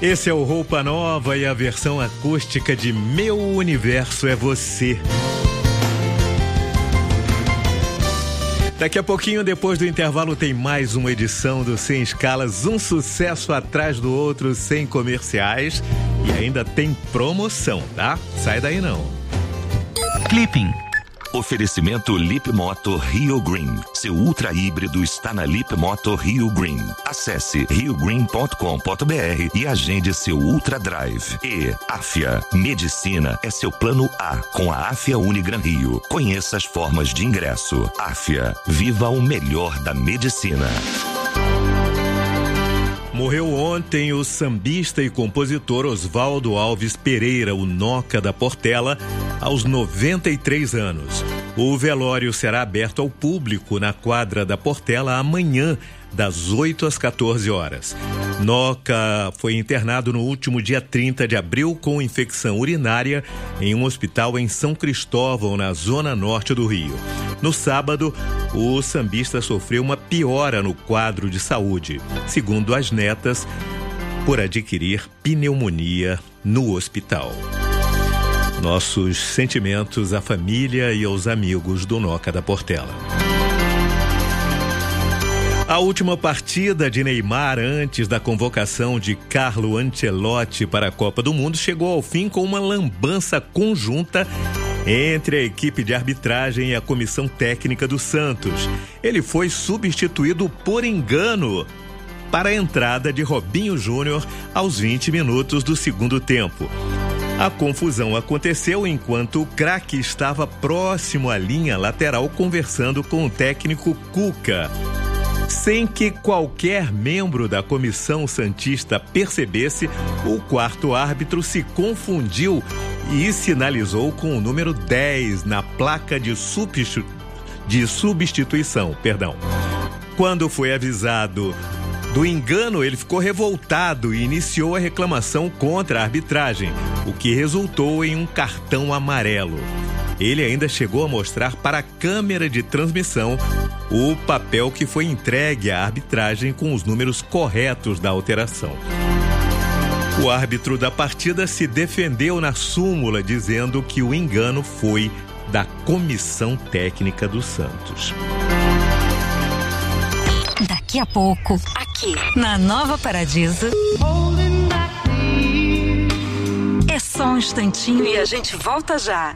Esse é o Roupa Nova e a versão acústica de Meu Universo é Você. Daqui a pouquinho, depois do intervalo, tem mais uma edição do Sem Escalas, um sucesso atrás do outro, sem comerciais, e ainda tem promoção, tá? Sai daí não. Clipping. Oferecimento Lip Moto Rio Green. Seu ultra híbrido está na Lip Moto Rio Green. Acesse riogreen.com.br e agende seu Ultra Drive. E Afia. Medicina é seu plano A com a Afia Unigran Rio. Conheça as formas de ingresso. Afia. Viva o melhor da medicina. Morreu ontem o sambista e compositor Oswaldo Alves Pereira, o Noca da Portela, aos 93 anos. O velório será aberto ao público na quadra da Portela amanhã, das 8 às 14 horas. Noca foi internado no último dia 30 de abril com infecção urinária em um hospital em São Cristóvão, na zona norte do Rio. No sábado, o sambista sofreu uma piora no quadro de saúde, segundo as netas, por adquirir pneumonia no hospital. Nossos sentimentos à família e aos amigos do Noca da Portela. A última partida de Neymar antes da convocação de Carlo Ancelotti para a Copa do Mundo chegou ao fim com uma lambança conjunta entre a equipe de arbitragem e a comissão técnica do Santos. Ele foi substituído por engano para a entrada de Robinho Júnior aos 20 minutos do segundo tempo. A confusão aconteceu enquanto o craque estava próximo à linha lateral conversando com o técnico Cuca. Sem que qualquer membro da comissão santista percebesse, o quarto árbitro se confundiu e sinalizou com o número 10 na placa de substituição. Quando foi avisado do engano, ele ficou revoltado e iniciou a reclamação contra a arbitragem, o que resultou em um cartão amarelo. Ele ainda chegou a mostrar para a câmera de transmissão o papel que foi entregue à arbitragem com os números corretos da alteração. O árbitro da partida se defendeu na súmula, dizendo que o engano foi da comissão técnica do Santos. Daqui a pouco, aqui na Nova Paradiso. É só um instantinho e a gente volta já.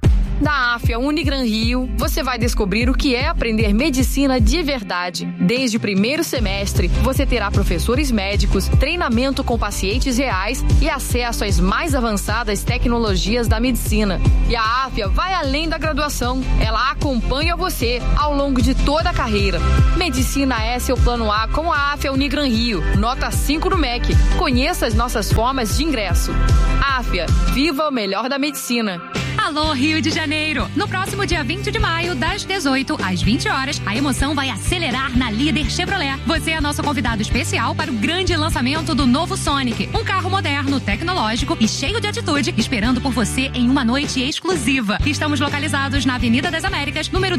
Na Afia Unigran Rio, você vai descobrir o que é aprender medicina de verdade. Desde o primeiro semestre, você terá professores médicos, treinamento com pacientes reais e acesso às mais avançadas tecnologias da medicina. E a Afia vai além da graduação. Ela acompanha você ao longo de toda a carreira. Medicina é seu plano A com a Afia Unigran Rio. Nota 5 no MEC. Conheça as nossas formas de ingresso. Afia, viva o melhor da medicina. Alô, Rio de Janeiro! No próximo dia 20 de maio, das 18 às 20 horas, a emoção vai acelerar na Líder Chevrolet. Você é nosso convidado especial para o grande lançamento do novo Sonic. Um carro moderno, tecnológico e cheio de atitude, esperando por você em uma noite exclusiva. Estamos localizados na Avenida das Américas, número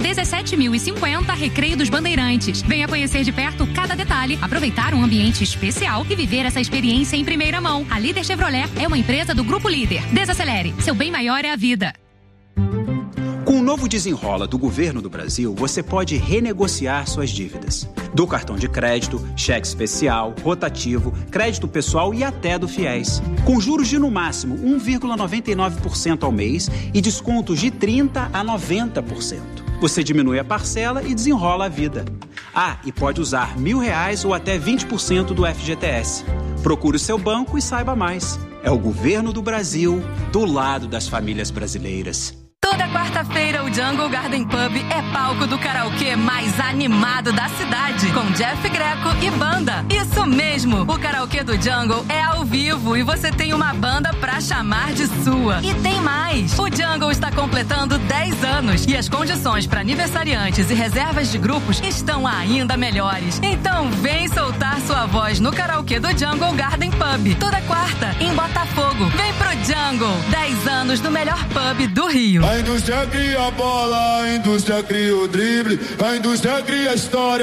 17.050, Recreio dos Bandeirantes. Venha conhecer de perto cada detalhe, aproveitar um ambiente especial e viver essa experiência em primeira mão. A Líder Chevrolet é uma empresa do Grupo Líder. Desacelere, seu bem maior é a vida. Com o novo Desenrola do Governo do Brasil, você pode renegociar suas dívidas. Do cartão de crédito, cheque especial, rotativo, crédito pessoal e até do FIES. Com juros de no máximo 1,99% ao mês e descontos de 30% a 90%. Você diminui a parcela e desenrola a vida. Ah, e pode usar R$1.000 ou até 20% do FGTS. Procure o seu banco e saiba mais. É o Governo do Brasil, do lado das famílias brasileiras. Toda quarta-feira, o Jungle Garden Pub é palco do karaokê mais animado da cidade, com Jeff Greco e banda. Isso mesmo, o karaokê do Jungle é ao vivo e você tem uma banda pra chamar de sua. E tem mais, o Jungle está completando 10 anos e as condições para aniversariantes e reservas de grupos estão ainda melhores. Então vem soltar sua voz no karaokê do Jungle Garden Pub, toda quarta, em Botafogo. Vem pro Jungle, 10 anos do melhor pub do Rio. A indústria cria a bola, a indústria cria o drible, a indústria cria a história.